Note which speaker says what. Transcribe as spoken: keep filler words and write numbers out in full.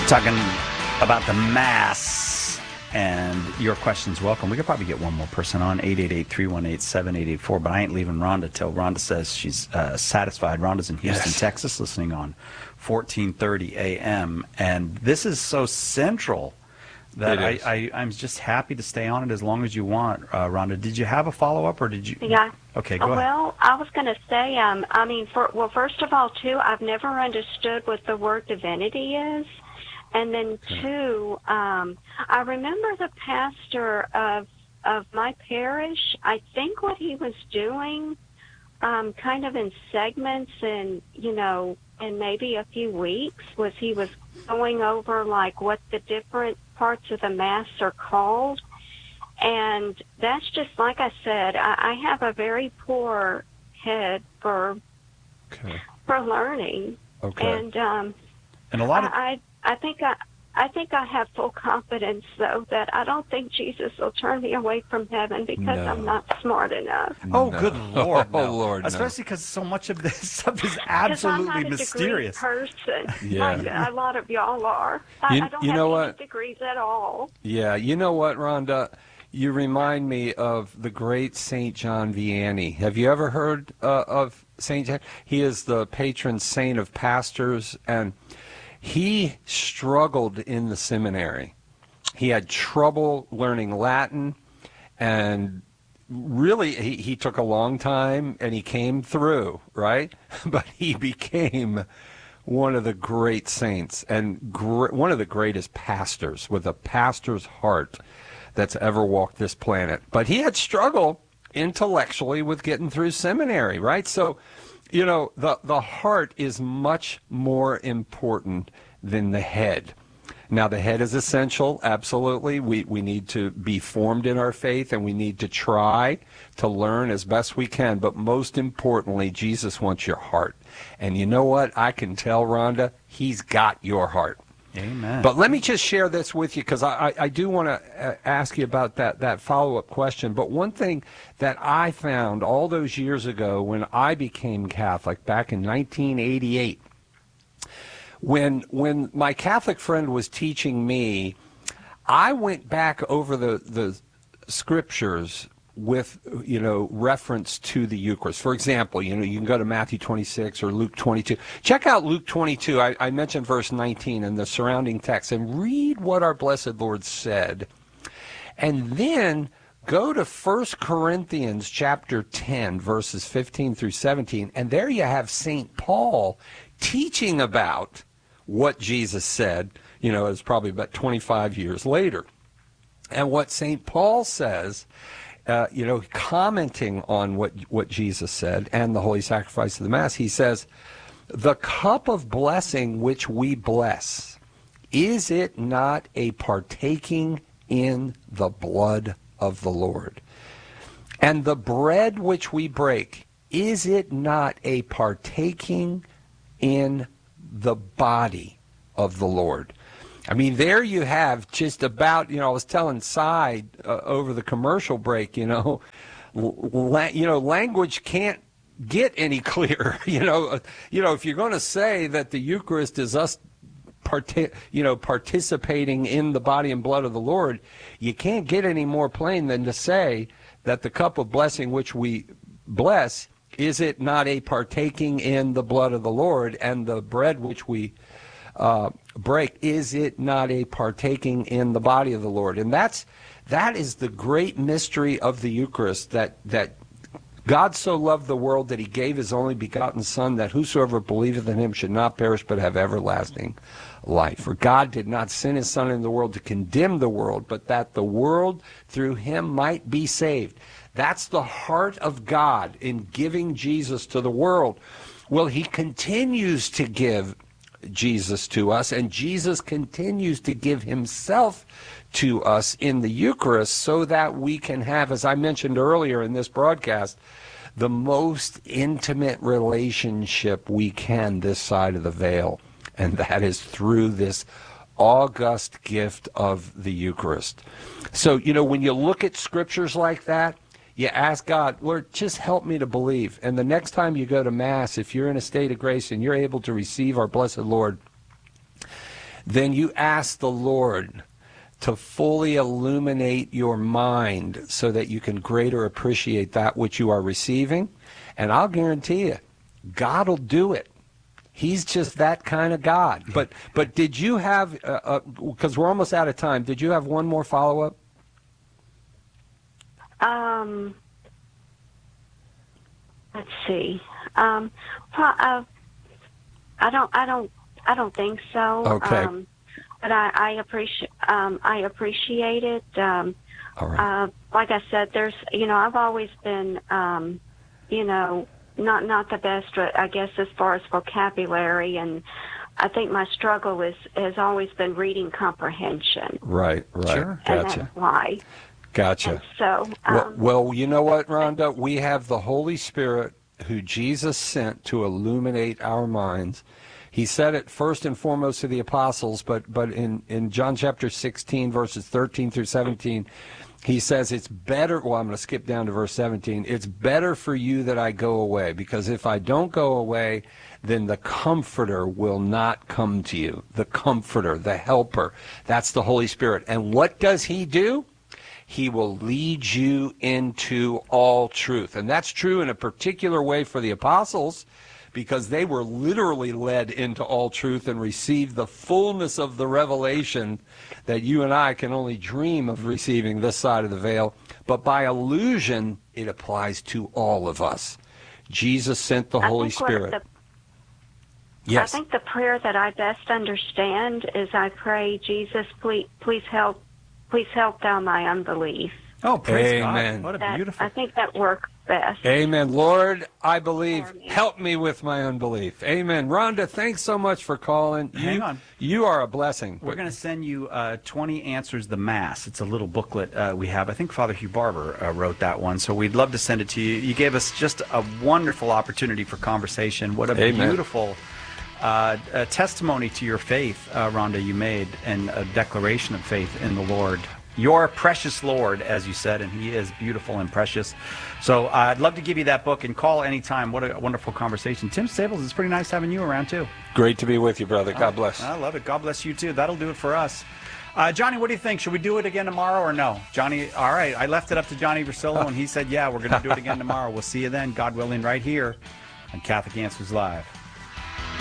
Speaker 1: Talking about the Mass, and your questions welcome. We could probably get one more person on, eight eight eight, three one eight, seven eight eight four, but I ain't leaving Rhonda till Rhonda says she's uh, satisfied. Rhonda's in Houston, yes. Texas, listening on fourteen thirty A M, and this is so central that I, I, I'm just happy to stay on it as long as you want. Uh, Rhonda, did you have a follow-up, or did you?
Speaker 2: Yeah.
Speaker 1: Okay, go
Speaker 2: well,
Speaker 1: ahead.
Speaker 2: Well, I was going to say, um, I mean, for, well, first of all, too, I've never understood what the word divinity is. And then, two, um, I remember the pastor of of my parish, I think what he was doing um, kind of in segments and, you know, in maybe a few weeks was he was going over, like, what the different parts of the Mass are called. And that's just, like I said, I, I have a very poor head for
Speaker 3: okay.
Speaker 2: for learning.
Speaker 3: Okay.
Speaker 2: And, um,
Speaker 1: and a lot of...
Speaker 2: I, I think I, I think I have full confidence, though, that I don't think Jesus will turn me away from heaven because no. I'm not smart enough.
Speaker 1: Oh,
Speaker 3: no.
Speaker 1: good Lord, no.
Speaker 3: Oh, Lord,
Speaker 1: especially because no. so much of this stuff is absolutely
Speaker 2: I'm not
Speaker 1: mysterious.
Speaker 2: A degree person,
Speaker 3: yeah.
Speaker 2: like a lot of y'all are. I,
Speaker 3: you,
Speaker 2: I don't
Speaker 3: you
Speaker 2: have
Speaker 3: know
Speaker 2: any
Speaker 3: what?
Speaker 2: degrees at all.
Speaker 3: Yeah, you know what, Rhonda? You remind me of the great Saint John Vianney. Have you ever heard uh, of Saint John? He is the patron saint of pastors, and he struggled in the seminary. He had trouble learning Latin, and really he, he took a long time, and he came through, right? But he became one of the great saints and gr- one of the greatest pastors with a pastor's heart that's ever walked this planet. But he had struggle intellectually with getting through seminary, right? So, you know, the, the heart is much more important than the head. Now, the head is essential, absolutely. We we need to be formed in our faith, and we need to try to learn as best we can. But most importantly, Jesus wants your heart. And you know what? I can tell, Rhonda, he's got your heart.
Speaker 1: Amen.
Speaker 3: But let me just share this with you, because I, I, I do want to ask you about that, that follow-up question. But one thing that I found all those years ago when I became Catholic, back in nineteen eighty-eight, when when my Catholic friend was teaching me, I went back over the, the scriptures with, you know, reference to the Eucharist. For example, you know, you can go to Matthew twenty-six or Luke twenty-two. Check out Luke twenty-two. I, I mentioned verse nineteen and the surrounding text, and read what our blessed Lord said. And then go to First Corinthians chapter ten, verses fifteen through seventeen, and there you have Saint Paul teaching about what Jesus said. You know, it's probably about twenty-five years later. And what Saint Paul says, Uh, you know, commenting on what what Jesus said and the holy sacrifice of the Mass, he says, the cup of blessing which we bless, is it not a partaking in the blood of the Lord? And the bread which we break, is it not a partaking in the body of the Lord? I mean, there you have just about, you know, I was telling Cy uh, over the commercial break, you know, la- you know, language can't get any clearer. You know, uh, you know, if you're going to say that the Eucharist is us, parti- you know, participating in the body and blood of the Lord, you can't get any more plain than to say that the cup of blessing which we bless, is it not a partaking in the blood of the Lord, and the bread which we Uh, break, is it not a partaking in the body of the Lord? And that's that is the great mystery of the Eucharist, that that God so loved the world that he gave his only begotten Son, that whosoever believeth in him should not perish but have everlasting life. For God did not send his Son into the world to condemn the world, but that the world through him might be saved. That's the heart of God in giving Jesus to the world. Well, he continues to give Jesus to us, and Jesus continues to give himself to us in the Eucharist, so that we can have, as I mentioned earlier in this broadcast, the most intimate relationship we can this side of the veil, and that is through this august gift of the Eucharist. So, you know, when you look at scriptures like that, you ask God, Lord, just help me to believe. And the next time you go to Mass, if you're in a state of grace and you're able to receive our blessed Lord, then you ask the Lord to fully illuminate your mind so that you can greater appreciate that which you are receiving. And I'll guarantee you, God will do it. He's just that kind of God. But but did you have, because uh, uh, we're almost out of time, did you have one more follow-up?
Speaker 2: Um, let's see. Um, uh, I don't, I don't, I don't think so.
Speaker 3: Okay.
Speaker 2: Um, but I, I appreciate, um, I appreciate it. Um,
Speaker 3: All right.
Speaker 2: uh, like I said, there's, you know, I've always been, um, you know, not not the best, I guess, as far as vocabulary, and I think my struggle is has always been reading comprehension.
Speaker 3: Right, right.
Speaker 1: Sure.
Speaker 2: And
Speaker 3: Gotcha.
Speaker 2: that's why.
Speaker 3: Gotcha.
Speaker 2: And so, um,
Speaker 3: well, well, you know what, Rhonda? We have the Holy Spirit who Jesus sent to illuminate our minds. He said it first and foremost to the apostles, but but in, in John chapter sixteen, verses thirteen through seventeen, he says it's better, well, I'm going to skip down to verse seventeen, it's better for you that I go away, because if I don't go away, then the Comforter will not come to you. The Comforter, the Helper, that's the Holy Spirit. And what does he do? He will lead you into all truth. And that's true in a particular way for the apostles, because they were literally led into all truth and received the fullness of the revelation that you and I can only dream of receiving this side of the veil. But by allusion, it applies to all of us. Jesus sent the
Speaker 2: I
Speaker 3: Holy
Speaker 2: think what
Speaker 3: Spirit.
Speaker 2: the-
Speaker 3: Yes.
Speaker 2: I think the prayer that I best understand is I pray, Jesus, please, please help, please help thou my unbelief.
Speaker 1: Oh, praise
Speaker 3: Amen.
Speaker 1: God. What a
Speaker 2: That,
Speaker 1: beautiful.
Speaker 2: I think that works best.
Speaker 3: Amen. Lord, I believe.
Speaker 2: For me.
Speaker 3: Help me with my unbelief. Amen. Rhonda, thanks so much for calling.
Speaker 1: Hang
Speaker 3: you,
Speaker 1: on.
Speaker 3: You are a blessing.
Speaker 1: We're going to send you uh, twenty Answers the Mass. It's a little booklet uh, we have. I think Father Hugh Barber uh, wrote that one, so we'd love to send it to you. You gave us just a wonderful opportunity for conversation. What a
Speaker 3: Amen.
Speaker 1: beautiful uh, a testimony to your faith, uh, Rhonda, you made, and a declaration of faith in the Lord. Your precious Lord, as you said, and he is beautiful and precious. So uh, I'd love to give you that book and call anytime. What a wonderful conversation. Tim Stables, it's pretty nice having you around, too.
Speaker 3: Great to be with you, brother. God bless.
Speaker 1: I love it. God bless you, too. That'll do it for us. Uh, Johnny, what do you think? Should we do it again tomorrow or no? Johnny, all right. I left it up to Johnny Versillo, and he said, yeah, we're going to do it again tomorrow. We'll see you then, God willing, right here on Catholic Answers Live.